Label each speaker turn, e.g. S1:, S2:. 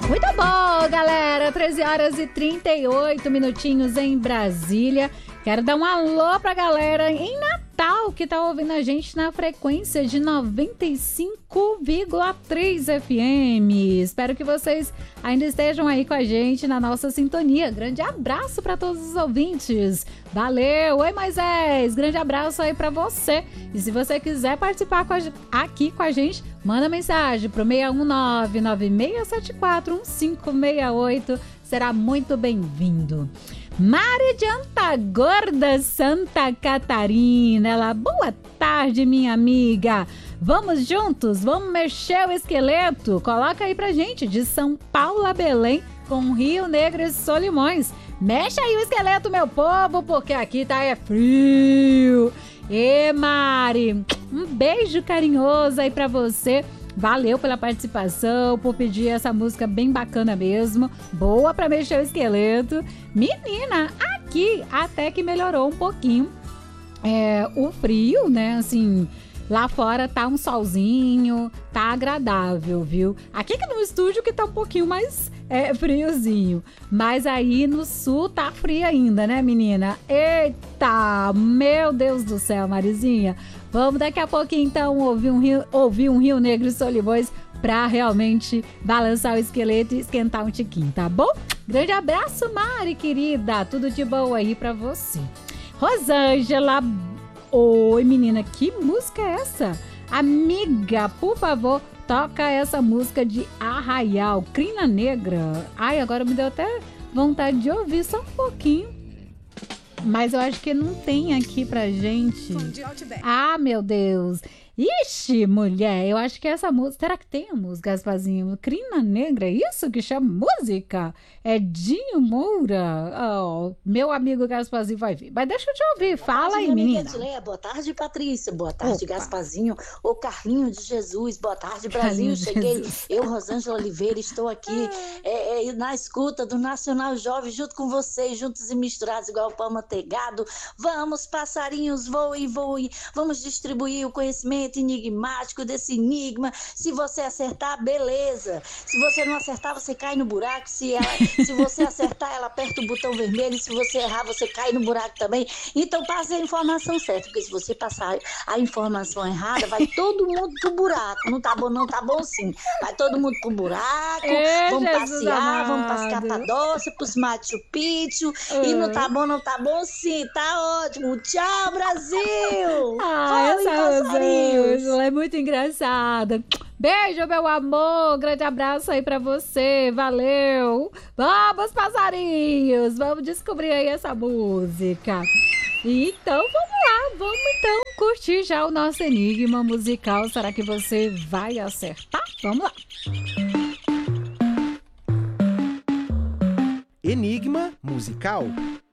S1: Muito bom, galera. 13 horas e 38 minutinhos em Brasília. Quero dar um alô pra galera em Natal que tá ouvindo a gente na frequência de 95,3 FM. Espero que vocês ainda estejam aí com a gente na nossa sintonia. Grande abraço para todos os ouvintes. Valeu! Oi, Moisés! Grande abraço aí para você. E se você quiser participar aqui com a gente, manda mensagem pro 619-9674-1568. Será muito bem-vindo. Mari de Antagorda, Santa Catarina. Ela, boa tarde, minha amiga. Vamos juntos? Vamos mexer o esqueleto? Coloca aí pra gente, de São Paulo a Belém, com Rio Negro e Solimões. Mexe aí o esqueleto, meu povo, porque aqui tá frio. E Mari, um beijo carinhoso aí pra você. Valeu pela participação, por pedir essa música bem bacana mesmo. Boa pra mexer o esqueleto. Menina, aqui até que melhorou um pouquinho o frio, né? Assim, lá fora tá um solzinho, tá agradável, viu? Aqui no estúdio que tá um pouquinho mais friozinho. Mas aí no sul tá frio ainda, né, menina? Eita, meu Deus do céu, Marizinha. Vamos daqui a pouquinho, então, ouvir um Rio Negro e Solimões pra realmente balançar o esqueleto e esquentar um tiquinho, tá bom? Grande abraço, Mari, querida. Tudo de bom aí pra você. Rosângela. Oi, menina, que música é essa? Amiga, por favor, toca essa música de Arraial, Crina Negra. Ai, agora me deu até vontade de ouvir só um pouquinho. Mas eu acho que não tem aqui pra gente. Ah, meu Deus. Ixi, mulher, eu acho que essa música... Será que tem a música, Gasparzinho? Crina Negra, é isso que chama música? É Dinho Moura? Oh, meu amigo Gasparzinho vai vir. Mas deixa eu te ouvir, fala aí, menina.
S2: Boa tarde, Patrícia. Boa tarde, Gasparzinho. Ô, Carlinho de Jesus. Boa tarde, Brasil. Cheguei. Eu, Rosângela Oliveira, estou aqui na escuta do Nacional Jovem, junto com vocês, juntos e misturados, igual pão manteigado. Vamos, passarinhos, voem, voem. Vamos distribuir o conhecimento enigmático desse enigma. Se você acertar, beleza. Se você não acertar, você cai no buraco. Se você acertar, ela aperta o botão vermelho. E se você errar, você cai no buraco também. Então passe a informação certa, porque se você passar a informação errada, vai todo mundo pro buraco. Não tá bom, não tá bom sim. Vai todo mundo pro buraco. Vamos
S1: Jesus
S2: passear,
S1: amado.
S2: vamos pras Capadócia, pros Machu Picchu. E não tá bom, não tá bom sim. Tá ótimo. Tchau, Brasil.
S1: Essa Rosângela é muito engraçada. Beijo, meu amor. Grande abraço aí pra você. Valeu. Vamos, passarinhos. Vamos descobrir aí essa música. Então, vamos lá. Vamos então curtir já o nosso enigma musical. Será que você vai acertar? Vamos lá.
S3: Enigma musical.